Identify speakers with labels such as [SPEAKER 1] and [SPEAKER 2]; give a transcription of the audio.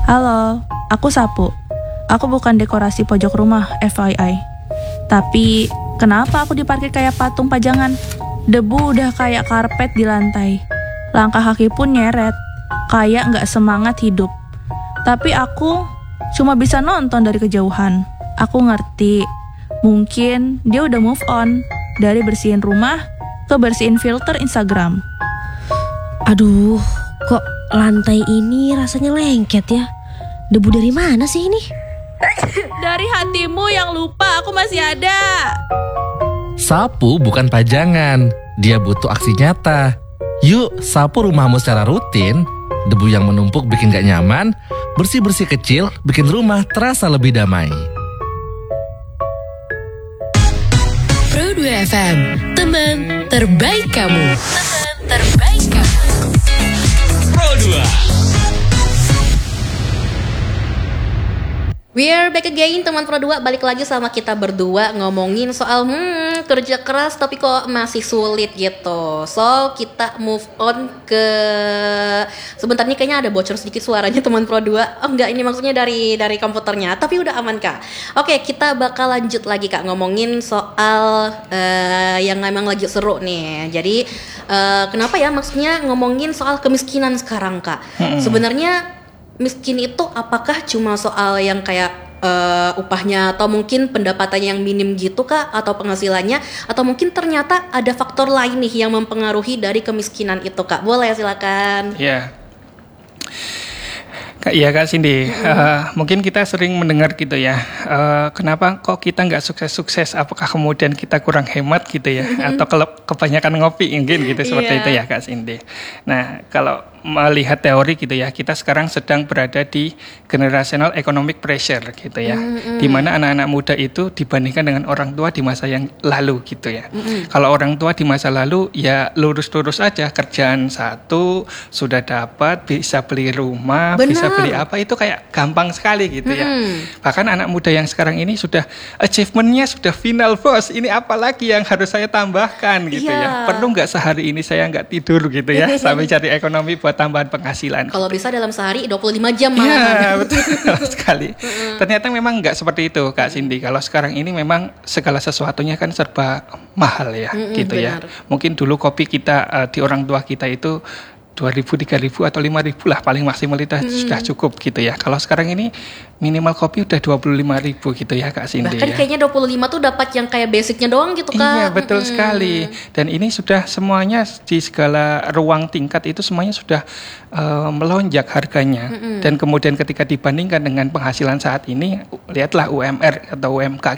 [SPEAKER 1] Halo, aku Sapu. Aku bukan dekorasi pojok rumah, FYI. Tapi, kenapa aku diparkir kayak patung pajangan? Debu udah kayak karpet di lantai. Langkah kaki pun nyeret, kayak nggak semangat hidup. Tapi aku cuma bisa nonton dari kejauhan. Aku ngerti, mungkin dia udah move on dari bersihin rumah ke bersihin filter Instagram.
[SPEAKER 2] Aduh, kok lantai ini rasanya lengket ya? Debu dari mana sih ini?
[SPEAKER 1] Dari hatimu yang lupa aku masih ada.
[SPEAKER 3] Sapu bukan pajangan, dia butuh aksi nyata. Yuk, sapu rumahmu secara rutin. Debu yang menumpuk bikin gak nyaman, bersih-bersih kecil bikin rumah terasa lebih damai.
[SPEAKER 4] Pro 2 FM, teman terbaik kamu. Teman terbaik kamu.
[SPEAKER 5] Pro 2.
[SPEAKER 6] We're back again, teman Pro 2. Balik lagi sama kita berdua ngomongin soal kerja keras tapi kok masih sulit gitu. So, kita move on ke... Sebentar nih kayaknya ada bocor sedikit suaranya teman Pro 2. Oh enggak, ini maksudnya dari komputernya. Tapi udah aman Kak. Oke, kita bakal lanjut lagi Kak ngomongin soal yang memang lagi seru nih. Jadi, kenapa ya maksudnya ngomongin soal kemiskinan sekarang Kak? Sebenarnya miskin itu apakah cuma soal yang kayak upahnya atau mungkin pendapatannya yang minim gitu Kak, atau penghasilannya, atau mungkin ternyata ada faktor lain nih yang mempengaruhi dari kemiskinan itu Kak? Boleh silakan.
[SPEAKER 7] Ya. Iya Kak Cindy, mungkin kita sering mendengar gitu ya, kenapa kok kita nggak sukses-sukses, apakah kemudian kita kurang hemat gitu ya, atau kebanyakan ngopi mungkin gitu, seperti itu ya Kak Cindy. Nah kalau melihat teori gitu ya, kita sekarang sedang berada di generational economic pressure gitu ya, di mana anak-anak muda itu dibandingkan dengan orang tua di masa yang lalu gitu ya. Kalau orang tua di masa lalu ya lurus-lurus aja, kerjaan satu sudah dapat, bisa beli rumah, bisa beli apa, itu kayak gampang sekali gitu ya. Bahkan anak muda yang sekarang ini sudah achievementnya sudah final bos, ini apalagi yang harus saya tambahkan gitu ya. Perlu nggak sehari ini saya nggak tidur gitu ya, sampai cari ekonomi buat tambahan penghasilan.
[SPEAKER 6] Kalau bisa dalam sehari 25 jam malah.
[SPEAKER 7] Ya betul sekali. Ternyata memang nggak seperti itu Kak Cindy. Kalau sekarang ini memang segala sesuatunya kan serba mahal ya gitu ya. Mungkin dulu kopi kita di orang tua kita itu 2.000, 3.000 atau 5.000 lah paling maksimal itu sudah cukup gitu ya. Kalau sekarang ini minimal kopi udah 25.000 gitu ya Kak Cindy.
[SPEAKER 6] Bahkan kayaknya 25 tuh dapat yang kayak basicnya doang gitu Kak.
[SPEAKER 7] Iya betul sekali. Dan ini sudah semuanya di segala ruang tingkat itu semuanya sudah melonjak harganya. Dan kemudian ketika dibandingkan dengan penghasilan saat ini, lihatlah UMR atau UMK